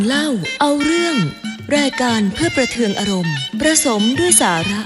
เล่าเอาเรื่องรายการเพื่อประเทืองอารมณ์ประสมด้วยสาระ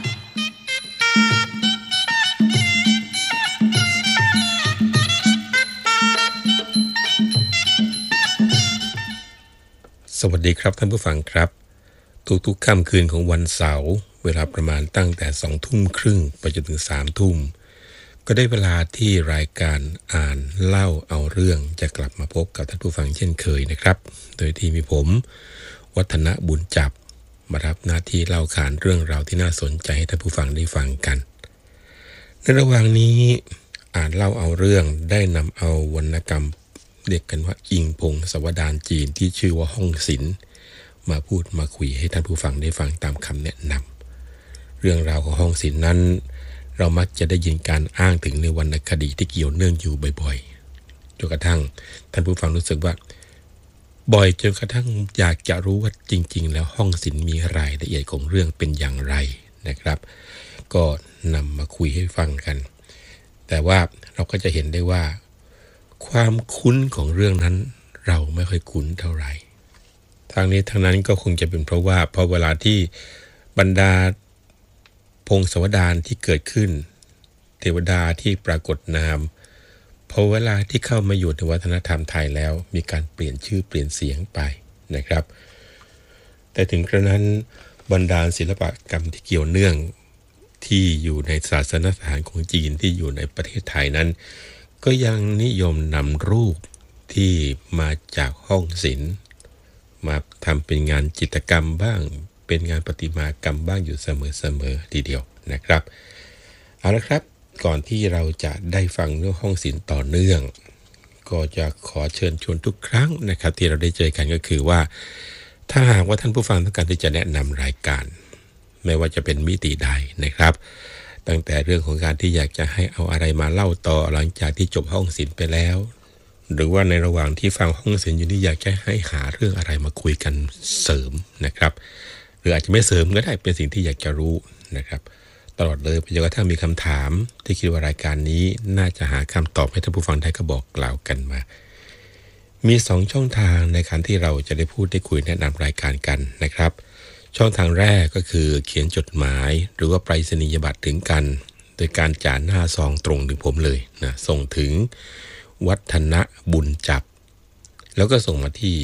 สวัสดีครับท่านผู้ฟังครับทุกๆค่ำคืนของวันเสาร์เวลาประมาณตั้งแต่20:30ไปจนถึง3:00ก็ได้เวลาที่รายการอ่านเล่าเอาเรื่องจะกลับมาพบกับท่านผู้ฟังเช่นเคยนะครับโดยที่มีผมวัฒนบุญจับมารับหน้าที่เล่าขานเรื่องราวที่น่าสนใจให้ท่านผู้ฟังได้ฟังกันในระหว่างนี้อ่านเล่าเอาเรื่องได้นำเอาวรรณกรรมเรียกกันว่าอิงพงศาวดารจีนที่ชื่อว่าห้องศิลป์มาพูดมาคุยให้ท่านผู้ฟังได้ฟังตามคำแนะนำเรื่องราวของห้องศิลป์นั้นเรามักจะได้ยินการอ้างถึงในวรรณคดีที่เกี่ยวเนื่องอยู่บ่อยๆจนกระทั่งท่านผู้ฟังรู้สึกว่าบ่อยจนกระทั่งอยากจะรู้ว่าจริงๆแล้วห้องศิลป์มีรายละเอียดของเรื่องเป็นอย่างไรนะครับก็นำมาคุยให้ฟังกันแต่ว่าเราก็จะเห็นได้ว่าความคุ้นของเรื่องนั้นเราไม่ค่อยคุ้นเท่าไหร่ทางนี้ทางนั้นก็คงจะเป็นเพราะว่าพอเวลาที่บรรดาพงศาวดารที่เกิดขึ้นเทวดาที่ปรากฏนามพอเวลาที่เข้ามาอยู่ในวัฒนธรรมไทยแล้วมีการเปลี่ยนชื่อเปลี่ยนเสียงไปนะครับแต่ถึงกระนั้นบรรดาศิลปกรรมที่เกี่ยวเนื่องที่อยู่ในศาสนสถานของจีนที่อยู่ในประเทศไทยนั้นก็ยังนิยมนำรูปที่มาจากห้องศิลป์มาทำเป็นงานจิตรกรรมบ้างเป็นงานประติมากรรมบ้างอยู่เสมอทีเดียวนะครับเอาละครับก่อนที่เราจะได้ฟังเรื่องห้องศิลป์ต่อเนื่องก็จะขอเชิญชวนทุกครั้งนะครับที่เราได้เจอกันก็คือว่าถ้าหากว่าท่านผู้ฟังต้องการที่จะแนะนำรายการไม่ว่าจะเป็นมิติใดนะครับตั้งแต่เรื่องของการที่อยากจะให้เอาอะไรมาเล่าต่อหลังจากที่จบห้องศิลป์ไปแล้วหรือว่าในระหว่างที่ฟังห้องศิลป์อยู่นี่อยากจะให้หาเรื่องอะไรมาคุยกันเสริมนะครับหรืออาจจะไม่เสริมก็ได้เป็นสิ่งที่อยากจะรู้นะครับตลอดเลยไปจนกระทั่งมีคำถามที่คิดว่ารายการนี้น่าจะหาคำตอบให้ท่านผู้ฟังได้ก็บอกกล่าวกันมามี2ช่องทางในการที่เราจะได้พูดได้คุยแนะนำรายการกันนะครับช่องทางแรกก็คือเขียนจดหมายหรือว่าไปรษณียบัตรถึงกันโดยการจ่าหน้าซองตรงถึงผมเลยนะส่งถึงวัฒนบุญจับแล้วก็ส่งมาที่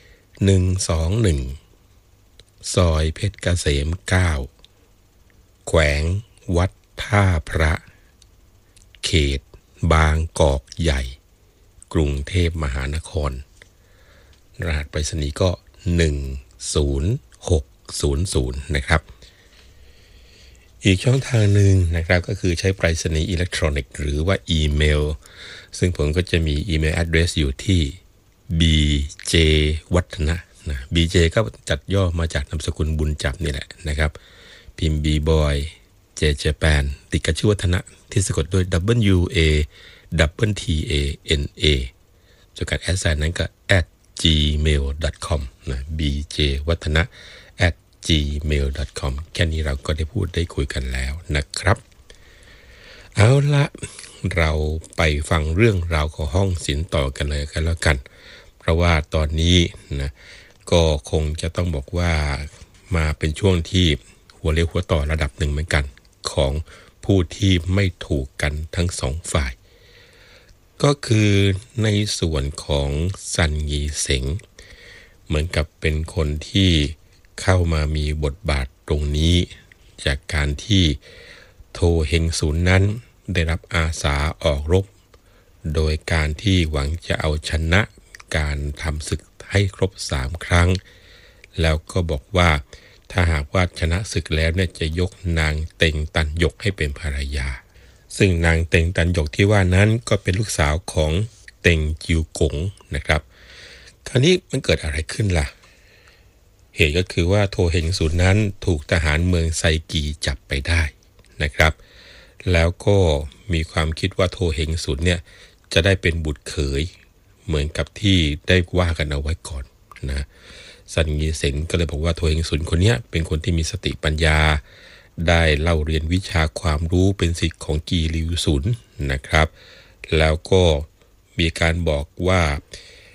121ซอยเพชรเกษม9แขวงวัดท่าพระเขตบางกอกใหญ่กรุงเทพมหานครรหัสไปรษณีย์ก็10600นะครับอีกช่องทางหนึ่งนะครับก็คือใช้ไปรษณีย์อิเล็กทรอนิกส์หรือว่าอีเมลซึ่งผมก็จะมีอีเมล address อยู่ที่ bj วัฒนะbj ก็จัดย่อมาจากนามสกุลบุญจับนี่แหละนะครับพิมพ์ bboy j japan ติดกับชื่อวัฒนะที่สะกดด้วย WATTANA ส่วนการแอดไซน์นั้นก็ @gmail.com นะ bj วัฒนะ @gmail.com แค่นี้เราก็ได้พูดได้คุยกันแล้วนะครับเอาละเราไปฟังเรื่องราวของห้องศิลป์ต่อกันเลยกันแล้วกันเพราะว่าตอนนี้นะก็คงจะต้องบอกว่ามาเป็นช่วงที่หัวเรียวหัวต่อระดับหนึ่งเหมือนกันของผู้ที่ไม่ถูกกันทั้งสองฝ่ายก็คือในส่วนของซันยีเส็งเหมือนกับเป็นคนที่เข้ามามีบทบาทตรงนี้จากการที่โทเฮงซุนนั้นได้รับอาสาออกรบโดยการที่หวังจะเอาชนะการทำศึกให้ครบ3ครั้งแล้วก็บอกว่าถ้าหากว่าชนะศึกแล้วเนี่ยจะยกนางเต็งตันหยกให้เป็นภรรยาซึ่งนางเต็งตันหยกที่ว่านั้นก็เป็นลูกสาวของเต็งจิวกงนะครับคราวนี้มันเกิดอะไรขึ้นล่ะเหตุก็คือว่าโทเฮงซุนนั้นถูกทหารเมืองไซกีจับไปได้นะครับแล้วก็มีความคิดว่าโทเฮงซุนเนี่ยจะได้เป็นบุตรเขยเหมือนกับที่ได้ว่ากันเอาไว้ก่อนนะซันยีเส็งก็เลยบอกว่าโทเฮงซุนคนนี้เป็นคนที่มีสติปัญญาได้เล่าเรียนวิชาความรู้เป็นศิษย์ของกีริวซุนนะครับแล้วก็มีการบอกว่า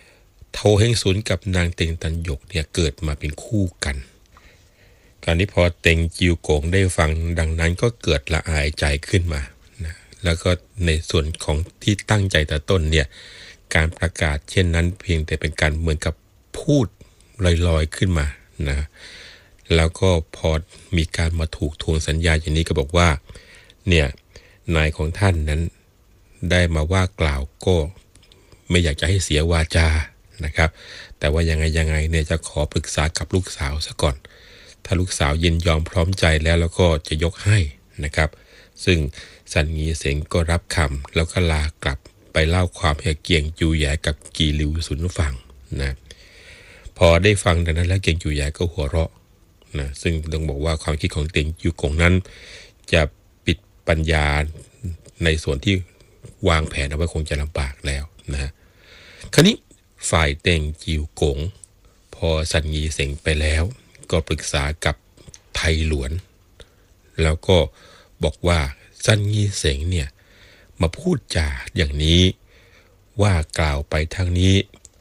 โทเฮงซุนกับนางเต็งตันหยกเนี่ยเกิดมาเป็นคู่กันคราวนี้พอเต็งจิวกงได้ฟังดังนั้นก็เกิดละอายใจขึ้นมานะแล้วก็ในส่วนของที่ตั้งใจแต่ต้นเนี่ยการประกาศเช่นนั้นเพียงแต่เป็นการเหมือนกับพูดลอยๆขึ้นมานะแล้วก็พอมีการมาถูกทวงสัญญาอย่างนี้ก็บอกว่าเนี่ยนายของท่านนั้นได้มาว่ากล่าวก็ไม่อยากจะให้เสียวาจานะครับแต่ว่ายังไงเนี่ยจะขอปรึกษากับลูกสาวซะก่อนถ้าลูกสาวยินยอมพร้อมใจแล้วก็จะยกให้นะครับซึ่งซันงีเสงก็รับคำแล้วก็ลากลับไปเล่าความให้เกียงจูแยกับกีหลิวซุนฟังนะพอได้ฟังดังนั้นแล้วเกียงจูแยก็หัวเราะนะซึ่งต้องบอกว่าความคิดของเต็งจิวกงนั้นจะปิดปัญญาในส่วนที่วางแผนเอาไว้คงจะลำบากแล้วนะคราวนี้ฝ่ายเต็งจิวกงพอซันงีเสงไปแล้วก็ปรึกษากับไทหลวนแล้วก็บอกว่าซันงีเสงเนี่ยมาพูดจาอย่างนี้ว่ากล่าวไปทางนี้